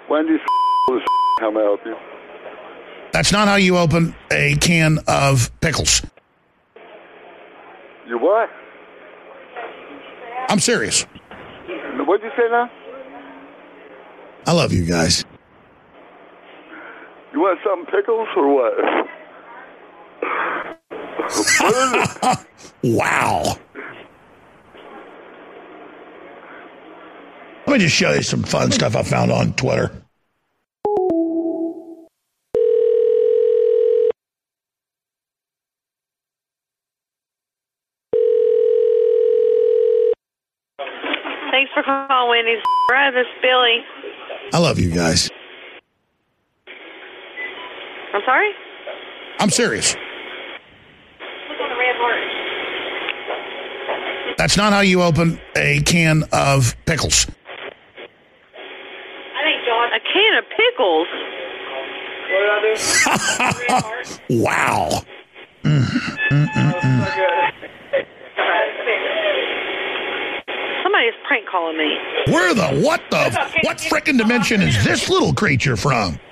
Wendy's. How may I help you? That's not how you open a can of pickles. You what? I'm serious. What'd you say now? I love you guys. You want something pickles or what? What is it? Wow. Let me just show you some fun stuff I found on Twitter. Thanks for calling Wendy's. This is Billy. I love you guys. I'm sorry? I'm serious. Look on the red heart. That's not how you open a can of pickles. I think John. A can of pickles? What did I do? Wow. Somebody's prank calling me. What frickin' dimension is this little creature from?